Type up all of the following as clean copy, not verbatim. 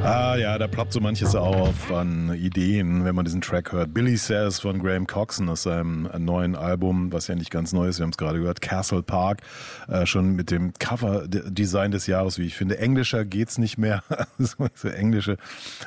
Ah ja, da ploppt so manches auf an Ideen, wenn man diesen Track hört. Billy Says von Graham Coxon aus seinem neuen Album, was ja nicht ganz neu ist, wir haben es gerade gehört, Castle Park, schon mit dem Cover-Design des Jahres, wie ich finde. Englischer geht's nicht mehr, so englische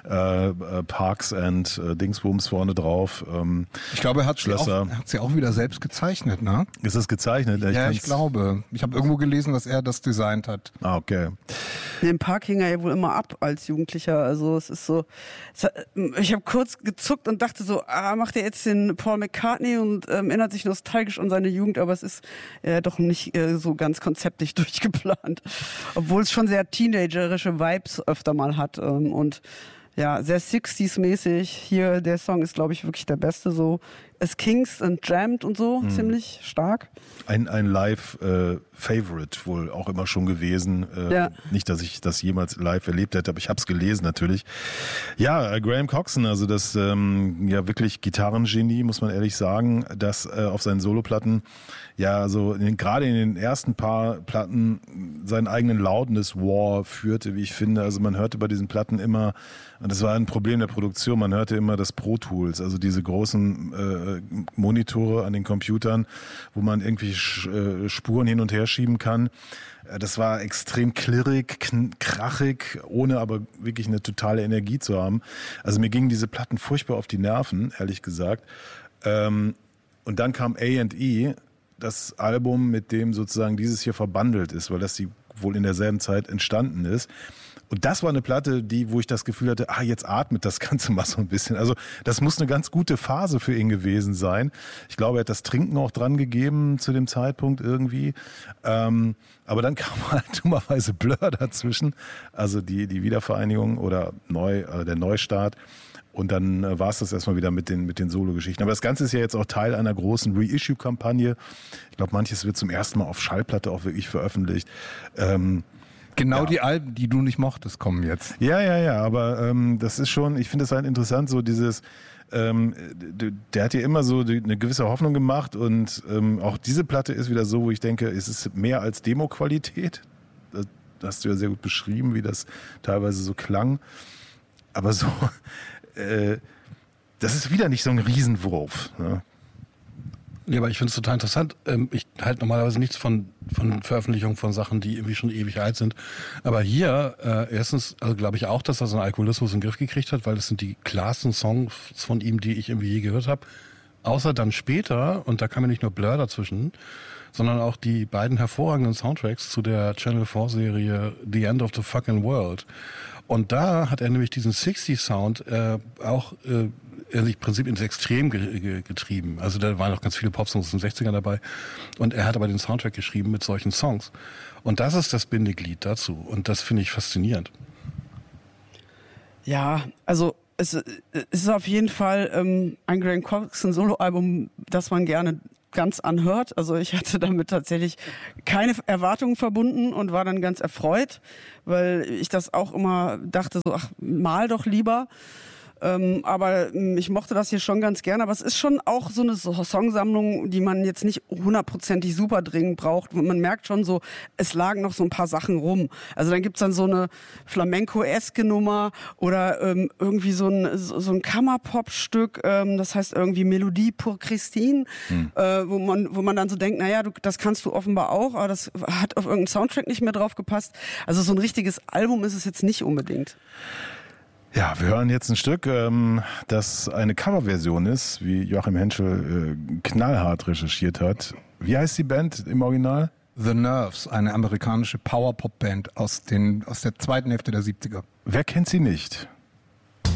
Parks and Dingsbums vorne drauf. Ich glaube, er hat sie auch wieder selbst gezeichnet, ne? Ist das gezeichnet? Ja, ich glaube. Ich habe irgendwo gelesen, dass er das designt hat. Ah, okay. Den Park hing er ja wohl immer ab als Jugendlicher. Also es ist so, ich habe kurz gezuckt und dachte so, macht er jetzt den Paul McCartney und erinnert sich nostalgisch an seine Jugend, aber es ist doch nicht so ganz konzeptlich durchgeplant. Obwohl es schon sehr teenagerische Vibes öfter mal hat und ja, sehr 60s-mäßig. Hier, der Song ist, glaube ich, wirklich der beste so. As Kings and Jammed und so, ziemlich stark. Ein Live-Favorite wohl auch immer schon gewesen. Ja. Nicht, dass ich das jemals live erlebt hätte, aber ich habe es gelesen natürlich. Ja, Graham Coxon, also das ja wirklich Gitarrengenie, muss man ehrlich sagen, das auf seinen Soloplatten, ja, so gerade in den ersten paar Platten seinen eigenen Loudness War führte, wie ich finde. Also man hörte bei diesen Platten immer, und das war ein Problem der Produktion, man hörte immer das Pro Tools, also diese großen Monitore an den Computern, wo man irgendwie Spuren hin und her schieben kann. Das war extrem klirrig, krachig, ohne aber wirklich eine totale Energie zu haben. Also mir gingen diese Platten furchtbar auf die Nerven, ehrlich gesagt. Und dann kam A&E, das Album, mit dem sozusagen dieses hier verbandelt ist, weil das die wohl in derselben Zeit entstanden ist. Und das war eine Platte, wo ich das Gefühl hatte, jetzt atmet das Ganze mal so ein bisschen. Also das muss eine ganz gute Phase für ihn gewesen sein. Ich glaube, er hat das Trinken auch dran gegeben zu dem Zeitpunkt irgendwie. Aber dann kam halt dummerweise Blur dazwischen, also die Wiedervereinigung oder der Neustart. Und dann war es das erstmal wieder mit den Solo-Geschichten. Aber das Ganze ist ja jetzt auch Teil einer großen Reissue-Kampagne. Ich glaube, manches wird zum ersten Mal auf Schallplatte auch wirklich veröffentlicht. Genau, ja. Die Alben, die du nicht mochtest, kommen jetzt. Ja, aber das ist schon, ich finde es halt interessant, so dieses, der hat ja immer so eine gewisse Hoffnung gemacht und auch diese Platte ist wieder so, wo ich denke, es ist mehr als Demo-Qualität. Das hast du ja sehr gut beschrieben, wie das teilweise so klang. Aber so, das ist wieder nicht so ein Riesenwurf, ne? Ja, aber ich finde es total interessant. Ich halte normalerweise nichts von Veröffentlichungen von Sachen, die irgendwie schon ewig alt sind. Aber hier, erstens, also glaube ich auch, dass er seinen Alkoholismus in den Griff gekriegt hat, weil das sind die klarsten Songs von ihm, die ich irgendwie je gehört habe. Außer dann später, und da kam ja nicht nur Blur dazwischen, sondern auch die beiden hervorragenden Soundtracks zu der Channel 4-Serie The End of the Fucking World. Und da hat er nämlich diesen 60s-Sound auch im Prinzip ins Extrem getrieben. Also da waren noch ganz viele Popsongs aus den 60ern dabei. Und er hat aber den Soundtrack geschrieben mit solchen Songs. Und das ist das Bindeglied dazu. Und das finde ich faszinierend. Ja, also es ist auf jeden Fall ein Graham Coxon Soloalbum, das man gerne ganz anhört. Also ich hatte damit tatsächlich keine Erwartungen verbunden und war dann ganz erfreut, weil ich das auch immer dachte, so mal doch lieber. Aber ich mochte das hier schon ganz gerne. Aber es ist schon auch so eine Songsammlung, die man jetzt nicht 100%ig super dringend braucht. Man merkt schon so, es lagen noch so ein paar Sachen rum. Also dann gibt's dann so eine Flamenco-eske Nummer oder irgendwie so ein Kammerpop-Stück, das heißt irgendwie Melodie pour Christine, wo man dann so denkt, naja, das kannst du offenbar auch, aber das hat auf irgendeinen Soundtrack nicht mehr drauf gepasst. Also so ein richtiges Album ist es jetzt nicht unbedingt. Ja, wir hören jetzt ein Stück, das eine Coverversion ist, wie Joachim Henschel knallhart recherchiert hat. Wie heißt die Band im Original? The Nerves, eine amerikanische Power-Pop-Band aus der zweiten Hälfte der 70er. Wer kennt sie nicht?